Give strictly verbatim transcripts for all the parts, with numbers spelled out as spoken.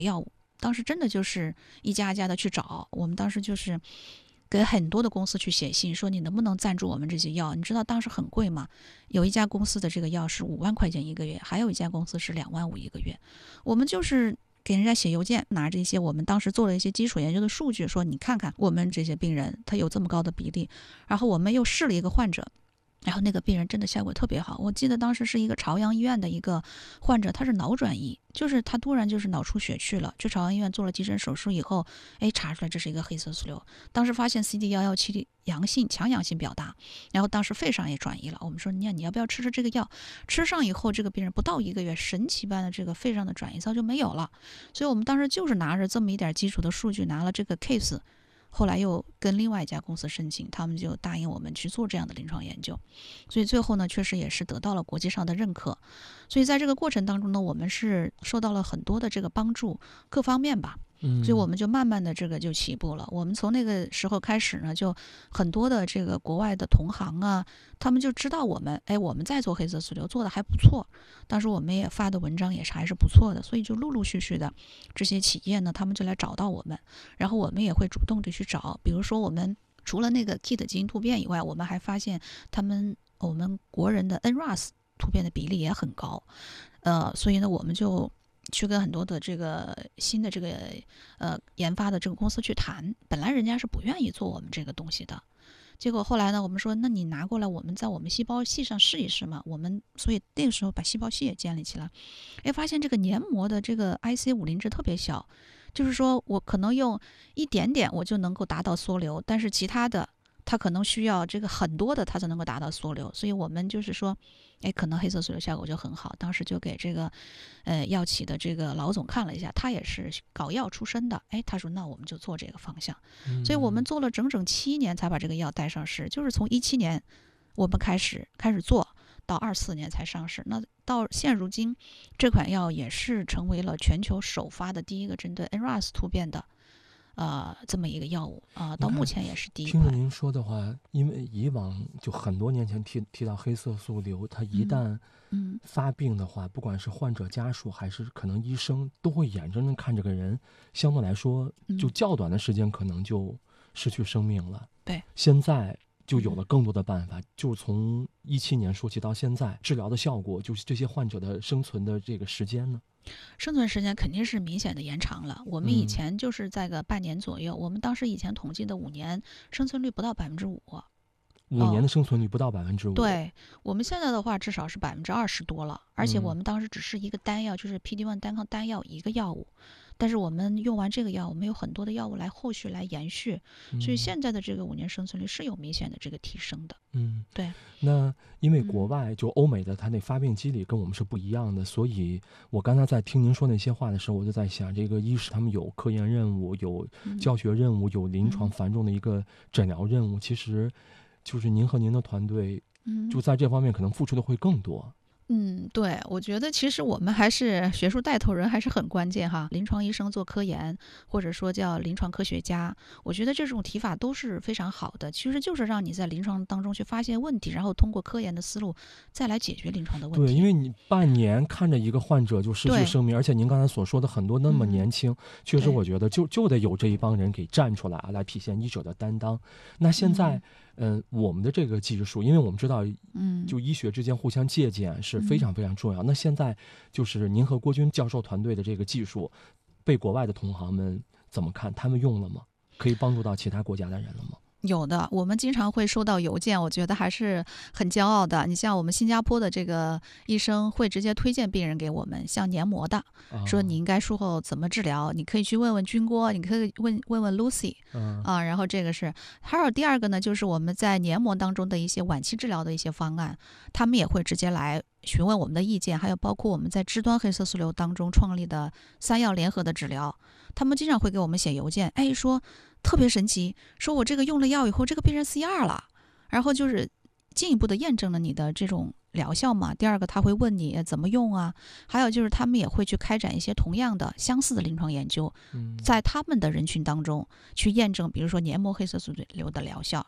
药物。当时真的就是一家一家的去找，我们当时就是给很多的公司去写信，说你能不能赞助我们这些药？你知道当时很贵吗？有一家公司的这个药是五万块钱一个月，还有一家公司是两万五一个月。我们就是给人家写邮件，拿着一些我们当时做了一些基础研究的数据，说你看看我们这些病人他有这么高的比例，然后我们又试了一个患者。然后那个病人真的效果特别好，我记得当时是一个朝阳医院的一个患者，他是脑转移，就是他突然就是脑出血去了，去朝阳医院做了急诊手术以后，哎，查出来这是一个黑色素瘤，当时发现 C D 一一七 阳性，强阳性表达，然后当时肺上也转移了，我们说你你要不要吃吃这个药？吃上以后，这个病人不到一个月，神奇般的这个肺上的转移早就没有了，所以我们当时就是拿着这么一点基础的数据，拿了这个 case。后来又跟另外一家公司申请，他们就答应我们去做这样的临床研究，所以最后呢，确实也是得到了国际上的认可。所以在这个过程当中呢，我们是受到了很多的这个帮助，各方面吧。所以我们就慢慢的这个就起步了。我们从那个时候开始呢，就很多的这个国外的同行啊，他们就知道我们，哎，我们在做黑色素瘤做的还不错。当时我们也发的文章也是还是不错的，所以就陆陆续续的这些企业呢，他们就来找到我们，然后我们也会主动的去找。比如说我们除了那个 K I T 基因突变以外，我们还发现他们我们国人的 N R A S 突变的比例也很高，呃，所以呢，我们就去跟很多的这个新的这个呃研发的这个公司去谈，本来人家是不愿意做我们这个东西的，结果后来呢，我们说那你拿过来，我们在我们细胞系上试一试嘛。我们所以那个时候把细胞系也建立起来，哎，发现这个黏膜的这个 I C 五零值特别小，就是说我可能用一点点我就能够达到缩瘤，但是其他的它可能需要这个很多的它才能够达到缩瘤，所以我们就是说，哎，可能黑色素瘤效果就很好。当时就给这个，呃，药企的这个老总看了一下，他也是搞药出身的，哎，他说那我们就做这个方向。 嗯、 所以我们做了整整七年才把这个药带上市，就是从一七年我们开始开始做到二四年才上市。那到现如今，这款药也是成为了全球首发的第一个针对 N R A S 突变的。呃，这么一个药物啊、呃，到目前也是第一款。 听着您说的话，因为以往就很多年前提提到黑色素瘤，它一旦发病的话， 嗯嗯、 不管是患者家属还是可能医生，都会眼睁睁看这个人，相对来说就较短的时间可能就失去生命了。 对， 现在就有了更多的办法，嗯、就从一七年说起到现在，治疗的效果，就是这些患者的生存的这个时间呢？ 生存时间肯定是明显的延长了。我们以前就是在个半年左右，嗯、我们当时以前统计的五年生存率不到百分之五。 五年的生存率不到百分之五。 对，我们现在的话至少是百分之二十多了，而且我们当时只是一个单药，嗯、就是 P D 一 单抗单药一个药物。但是我们用完这个药，我们有很多的药物来后续来延续， 嗯、 所以现在的这个五年生存率是有明显的这个提升的。 嗯， 对。 那因为国外、嗯、就欧美的它那发病机理跟我们是不一样的，所以我刚才在听您说那些话的时候，我就在想，这个医师他们有科研任务，有教学任务，有临床繁重的一个诊疗任务，嗯、其实就是您和您的团队，就在这方面可能付出的会更多。 嗯，对，我觉得其实我们还是学术带头人还是很关键哈。临床医生做科研，或者说叫临床科学家，我觉得这种提法都是非常好的。其实就是让你在临床当中去发现问题，然后通过科研的思路再来解决临床的问题。 对，因为你半年看着一个患者就失去生命，而且您刚才所说的很多那么年轻，嗯、确实我觉得就就得有这一帮人给站出来啊，来体现医者的担当。那现在。嗯嗯，我们的这个技术，因为我们知道，嗯，就医学之间互相借鉴是非常非常重要。嗯、那现在就是您和郭军教授团队的这个技术，被国外的同行们怎么看？他们用了吗？可以帮助到其他国家的人了吗？ 有的，我们经常会收到邮件，我觉得还是很骄傲的。你像我们新加坡的这个医生会直接推荐病人给我们，像黏膜的，哦、说你应该术后怎么治疗，你可以去问问军郭，你可以问问问 Lucy，嗯、啊，然后这个是，还有第二个呢，就是我们在黏膜当中的一些晚期治疗的一些方案，他们也会直接来询问我们的意见，还有包括我们在肢端黑色素瘤当中创立的三药联合的治疗，他们经常会给我们写邮件，哎，说特别神奇，说我这个用了药以后，这个病人 C R 了，然后就是进一步的验证了你的这种疗效嘛。第二个他会问你怎么用啊，还有就是他们也会去开展一些同样的相似的临床研究，在他们的人群当中去验证，比如说黏膜黑色素瘤的疗效。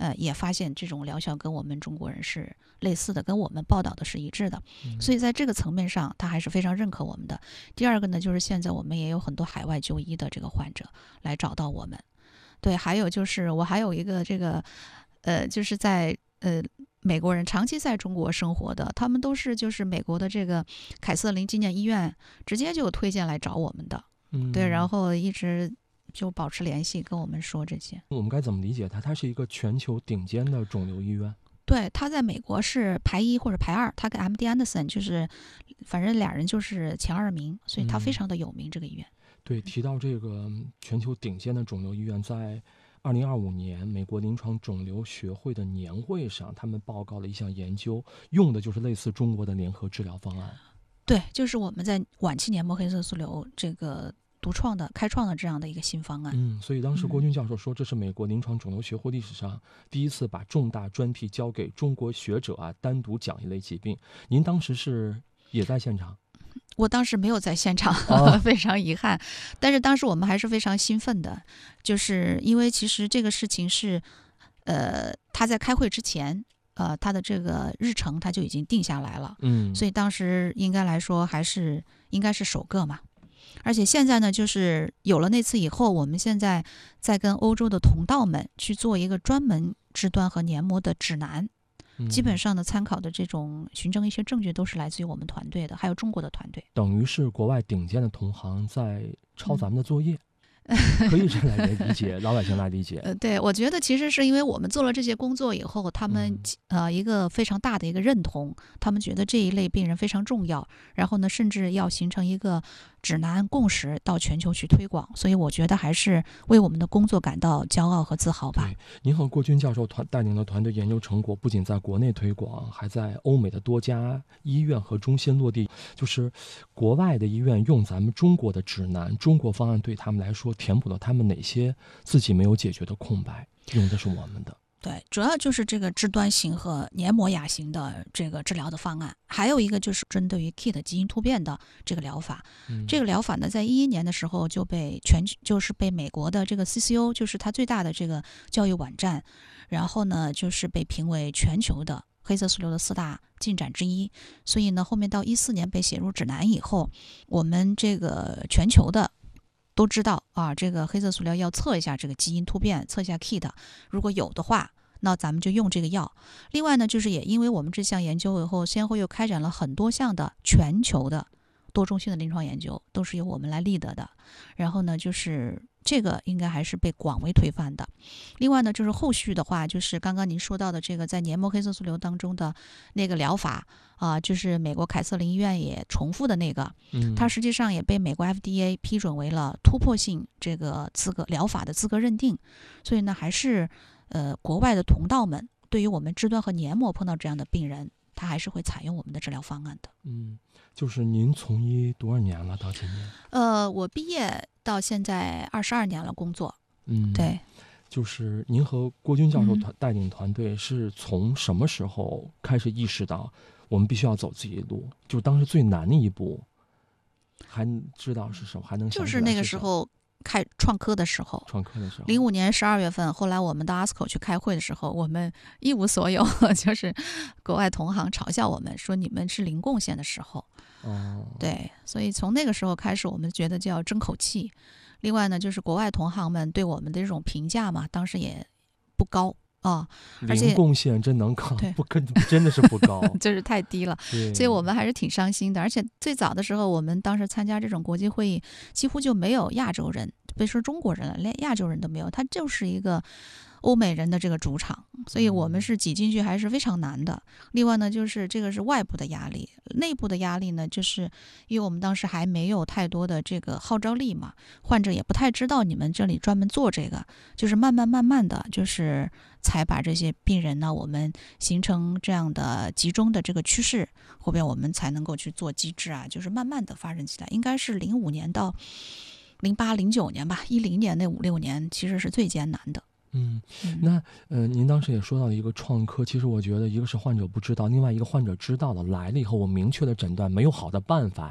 呃，也发现这种疗效跟我们中国人是类似的，跟我们报道的是一致的。所以在这个层面上，他还是非常认可我们的。第二个呢，就是现在我们也有很多海外就医的这个患者来找到我们。对，还有就是我还有一个这个，呃，就是在呃美国人长期在中国生活的，他们都是就是美国的这个凯瑟琳纪念医院直接就推荐来找我们的。 嗯， 对，然后一直就保持联系，跟我们说这些。 我们该怎么理解它？它是一个全球顶尖的肿瘤医院。 对，他在美国是排一或者排二，他跟 M D Anderson 就是反正俩人就是前二名，所以他非常的有名、嗯、这个医院。 对，提到这个全球顶尖的肿瘤医院，在二零二五年美国临床肿瘤学会的年会上，他们报告了一项研究，用的就是类似中国的联合治疗方案。 对，就是我们在晚期黏膜黑色素瘤这个独创的、开创的这样的一个新方案。 嗯，所以当时郭军教授说，这是美国临床肿瘤学会历史上第一次把重大专题交给中国学者啊，单独讲一类疾病。您当时是也在现场？ 我当时没有在现场， 哦、 非常遗憾。但是当时我们还是非常兴奋的，就是因为其实这个事情是，呃，他在开会之前，呃，他的这个日程他就已经定下来了。 嗯， 所以当时应该来说还是应该是首个嘛。而且现在呢，就是有了那次以后，我们现在在跟欧洲的同道们去做一个专门肢端和黏膜的指南。基本上呢，参考的这种循证医学证据都是来自于我们团队的，还有中国的团队。 等于是国外顶尖的同行在抄咱们的作业，嗯、可以这样来理解，老百姓来理解。 呃，对，我觉得其实是因为我们做了这些工作以后，他们、嗯、呃一个非常大的一个认同，他们觉得这一类病人非常重要，然后呢，甚至要形成一个指南共识到全球去推广，所以我觉得还是为我们的工作感到骄傲和自豪吧。 对，您和郭军教授团带领的团队研究成果不仅在国内推广，还在欧美的多家医院和中心落地。就是国外的医院用咱们中国的指南、中国方案，对他们来说填补了他们哪些自己没有解决的空白，用的是我们的。 对，主要就是这个肢端型和黏膜亚型的这个治疗的方案，还有一个就是针对于 K I T 基因突变的这个疗法。嗯、这个疗法呢，在一一年的时候就被全就是被美国的这个 C C O， 就是它最大的这个教育网站，然后呢就是被评为全球的黑色素瘤的四大进展之一。所以呢，后面到一四年被写入指南以后，我们这个全球的都知道啊，这个黑色素瘤要测一下这个基因突变，测一下 K I T， 如果有的话，那咱们就用这个药。另外呢，就是也因为我们这项研究以后，先后又开展了很多项的全球的多中心的临床研究，都是由我们来 lead 的。然后呢，就是这个应该还是被广为推翻的。另外呢，就是后续的话，就是刚刚您说到的这个在黏膜黑色素瘤当中的那个疗法啊、呃，就是美国凯瑟琳医院也重复的那个， 嗯， 它实际上也被美国 F D A 批准为了突破性这个资格疗法的资格认定。所以呢，还是呃国外的同道们对于我们肢端和黏膜碰到这样的病人，他还是会采用我们的治疗方案的。 嗯，就是您从医多少年了？到今年？ 呃，我毕业到现在二十二年了，工作。 嗯， 对。 就是您和郭军教授团带领团队是从什么时候开始意识到我们必须要走自己的路？就当时最难的一步，还知道是什么？还能想起来是什么？ 就是那个时候开创科的时候， 创科的时候， 零五年十二月份，后来我们到 A S C O 去开会的时候，我们一无所有，就是国外同行嘲笑我们说你们是零贡献的时候。 哦， 对，所以从那个时候开始，我们觉得就要争口气。另外呢，就是国外同行们对我们的这种评价嘛，当时也不高啊，而且零贡献真能高， 对， 不跟真的是不高， 就是太低了，所以我们还是挺伤心的。而且最早的时候，我们当时参加这种国际会议，几乎就没有亚洲人，别说中国人了，连亚洲人都没有，它就是一个欧美人的这个主场，所以我们是挤进去还是非常难的。另外呢，就是这个是外部的压力，内部的压力呢，就是因为我们当时还没有太多的这个号召力嘛，患者也不太知道你们这里专门做这个，就是慢慢慢慢的就是才把这些病人呢，我们形成这样的集中的这个趋势，后边我们才能够去做机制啊，就是慢慢的发展起来。应该是零五年到零八零九年吧，一零年那五六年其实是最艰难的。 嗯，那呃，您当时也说到了一个创科，其实我觉得一个是患者不知道，另外一个患者知道了来了以后，我明确的诊断没有好的办法，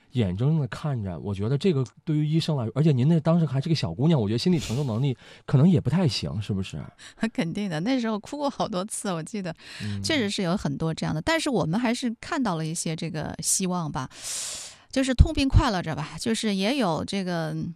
眼睁睁的看着，我觉得这个对于医生来说，而且您那当时还是个小姑娘，我觉得心理承受能力可能也不太行，是不是？ 肯定的，那时候哭过好多次，我记得， 嗯， 确实是有很多这样的，但是我们还是看到了一些这个希望吧，就是痛并快乐着吧，就是也有这个。